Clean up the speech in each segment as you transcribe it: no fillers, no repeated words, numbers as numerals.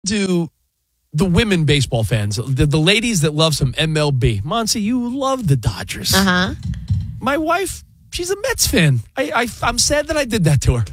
To the women baseball fans, the ladies that love some MLB. Monty, you love the Dodgers. Uh-huh. My wife, she's a Mets fan. I'm sad that I did that to her.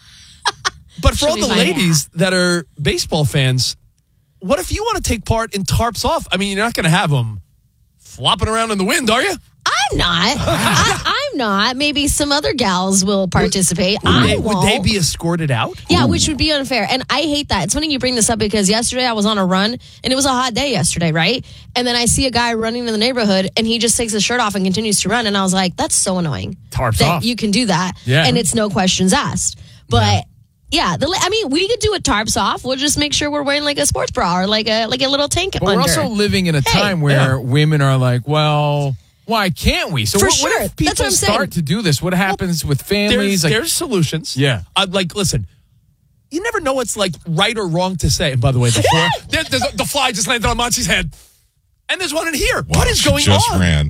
But for all the ladies that are baseball fans, what if you want to take part in Tarps Off? I mean, you're not going to have them flopping around in the wind, are you? I'm not. I'm not. Maybe some other gals will participate. Would they be escorted out? Yeah, which would be unfair. And I hate that. It's funny you bring this up because yesterday I was on a run and it was a hot day yesterday, right? And then I see a guy running in the neighborhood and he just takes his shirt off and continues to run. And I was like, that's so annoying. Tarps that off. You can do that. Yeah. And it's no questions asked. But yeah, we could do a tarps off. We'll just make sure we're wearing like a sports bra or like a little tank But under. we're also living in a time where women are like, well, why can't we? So For what sure. if That's what people I'm saying. start to do this? What happens with families? There's solutions. Yeah. Listen, you never know what's like right or wrong to say. And by the way, the fly just landed on Monty's head. And there's one in here. What is going just on? Ran.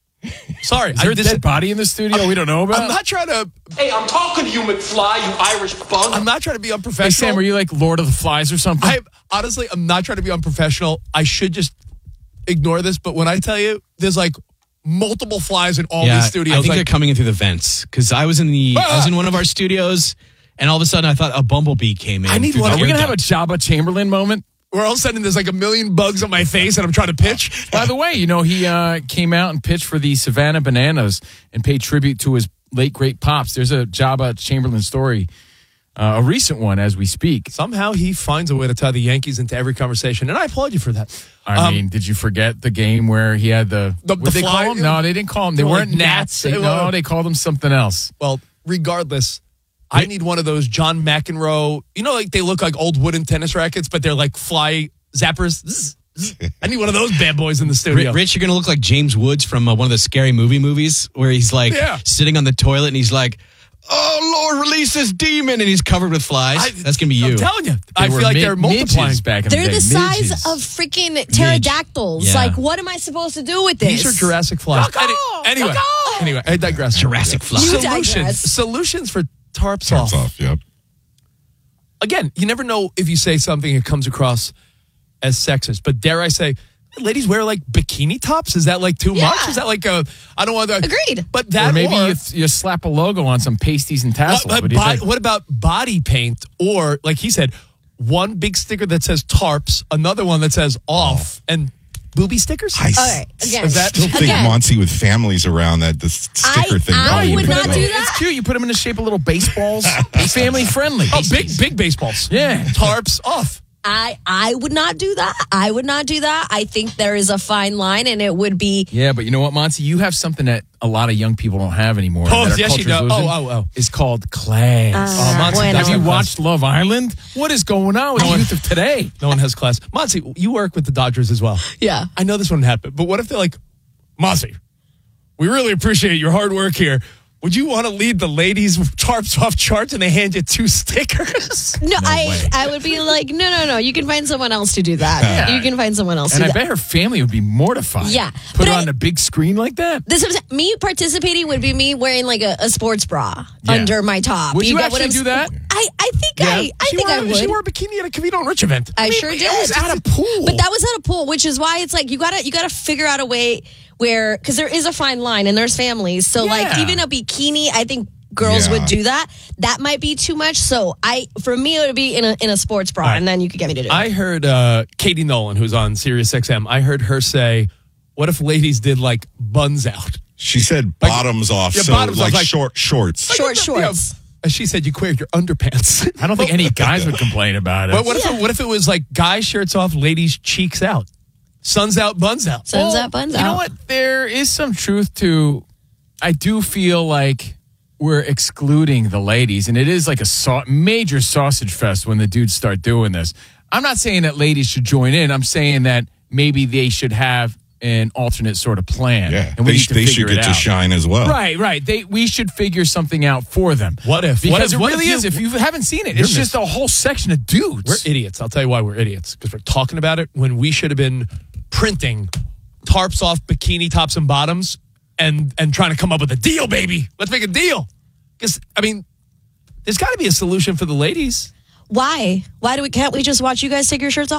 Sorry. Is there a dead body in the studio we don't know about? I'm not trying to... Hey, I'm talking to you, McFly, you Irish bug. I'm not trying to be unprofessional. Hey, Sam, were you like Lord of the Flies or something? Honestly, I'm not trying to be unprofessional. I should just ignore this. But when I tell you, there's like multiple flies in all these studios. I think they're coming in through the vents because I was in one of our studios, and all of a sudden I thought a bumblebee came in. I need through one. the Are Are we air going to have a duct. Jabba Chamberlain moment? where all of a sudden there's like a million bugs on my face and I'm trying to pitch. By the way, you know, he came out and pitched for the Savannah Bananas and paid tribute to his late, great pops. There's a Jabba Chamberlain story, a recent one as we speak. Somehow he finds a way to tie the Yankees into every conversation, and I applaud you for that. I mean, did you forget the game where he had what they fly- call them? No, they didn't call them. They They were weren't like gnats. gnats. No, they called them something else. Well, regardless, I need one of those John McEnroe, you know, like they look like old wooden tennis rackets, but they're like fly zappers. Zzz, zzz. I need one of those bad boys in the studio. Rich, you're going to look like James Woods from one of the Scary Movie movies where he's like sitting on the toilet and he's like, "Oh, Lord, release this demon," and he's covered with flies. That's going to be you. I'm telling you. I feel like they're multiplying. Back in They're the day. the size Midges. of freaking pterodactyls. Yeah. Like, what am I supposed to do with this? These are Jurassic flies. Anyway, I digress. Jurassic flies. You Solutions. digress. Solutions for tarps Tarps off. off, yep. Again, you never know if you say something that comes across as sexist, but dare I say, ladies wear like bikini tops? Is that like too much? Is that like I don't want to... Agreed. But that Or maybe you slap a logo on some pasties and tassels. What do you think? what about body paint? Or, like he said, one big sticker that says tarps, another one that says off, and booby stickers? I Okay, again. still think Again. Monty with families around that the sticker thing. I probably would would not go. do that. It's cute. You put them in the shape of little baseballs. It's family friendly. Oh, big baseballs. Yeah. Tarps off. I would not do that. I would not do that. I think there is a fine line, and it would be Yeah, but you know what, Monty? You have something that a lot of young people don't have anymore. Oh, that our yes, you culture's do. losing. Oh. It's called class. Monty bueno. does Have you have class. watched Love Island? What is going on with the youth of today? No one has class. Monty, you work with the Dodgers as well. yeah. I know this wouldn't happen, but what if they're like, Monty, we really appreciate your hard work here. Would you want to lead the ladies tarps off charts and they hand you 2 stickers? No, I would be like, no. You can find someone else to do that. Yeah. You can find someone else And to I do that. bet her family would be mortified. Yeah, Put but it on a big screen like that. This is me participating would be me wearing like a sports bra under my top. Would you get what actually I'm do that? I think I think I would. She wore a bikini at a Cavino and Rich event. I sure did. It was at a pool. But that was at a pool, which is why it's like you gotta figure out a way where, because there is a fine line and there's families. So like Yeah. even a bikini, I think girls would do that. That might be too much. So for me it would be in a sports bra, and then you could get me to do it. I heard Katie Nolan, who's on Sirius XM, I heard her say, what if ladies did like buns out? She said bottoms off, Yeah, so bottoms like off, like- shorts. Short shorts. And she said you wear your underpants. I don't think any guys would complain about it. But what if it was like guy shirts off, ladies cheeks out, suns out, buns out? Suns out, buns out. You know what? There is some truth to. I do feel like we're excluding the ladies, and it is like a major sausage fest when the dudes start doing this. I'm not saying that ladies should join in. I'm saying that maybe they should have an alternate sort of plan. Yeah, and we they need to should figure it get to out. shine as well. Right. We should figure something out for them. What if? Because What it if really is. If you haven't seen it, it's just a whole section of dudes. We're idiots. I'll tell you why we're idiots. Because we're talking about it when we should have been printing tarps off bikini tops and bottoms and trying to come up with a deal, baby. Let's make a deal. Because, I mean, there's got to be a solution for the ladies. Why? Can't we just watch you guys take your shirts off?